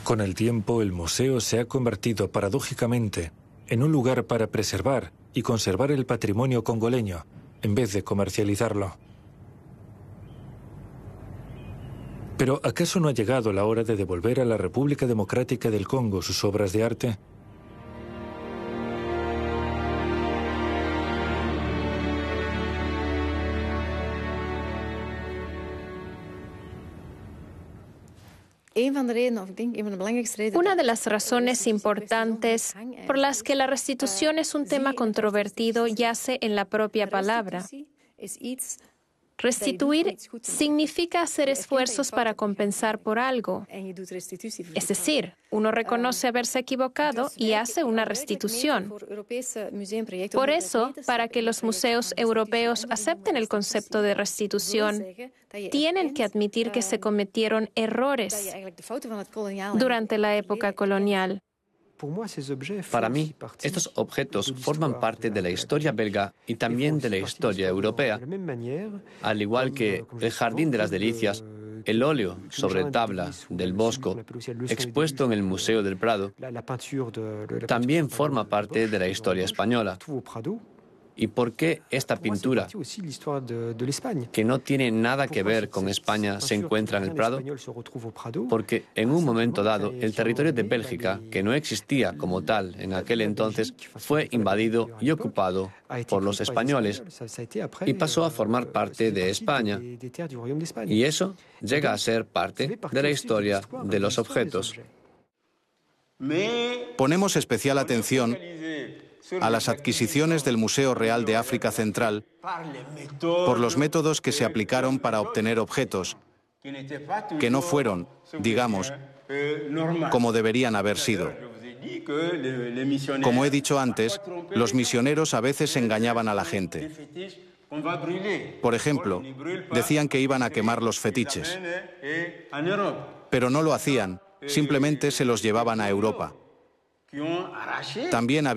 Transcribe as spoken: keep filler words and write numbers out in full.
Con el tiempo, el museo se ha convertido paradójicamente en un lugar para preservar y conservar el patrimonio congoleño, en vez de comercializarlo. Pero ¿acaso no ha llegado la hora de devolver a la República Democrática del Congo sus obras de arte? Una de las razones importantes por las que la restitución es un tema controvertido yace en la propia palabra. Restituir significa hacer esfuerzos para compensar por algo. Es decir, uno reconoce haberse equivocado y hace una restitución. Por eso, para que los museos europeos acepten el concepto de restitución, tienen que admitir que se cometieron errores durante la época colonial. Para mí, estos objetos forman parte de la historia belga y también de la historia europea, al igual que el Jardín de las Delicias, el óleo sobre tabla del Bosco, expuesto en el Museo del Prado, también forma parte de la historia española. ¿Y por qué esta pintura, que no tiene nada que ver con España, se encuentra en el Prado? Porque en un momento dado, el territorio de Bélgica, que no existía como tal en aquel entonces, fue invadido y ocupado por los españoles y pasó a formar parte de España. Y eso llega a ser parte de la historia de los objetos. Ponemos especial atención a las adquisiciones del Museo Real de África Central por los métodos que se aplicaron para obtener objetos que no fueron, digamos, como deberían haber sido. Como he dicho antes, los misioneros a veces engañaban a la gente. Por ejemplo, decían que iban a quemar los fetiches, pero no lo hacían, simplemente se los llevaban a Europa. También había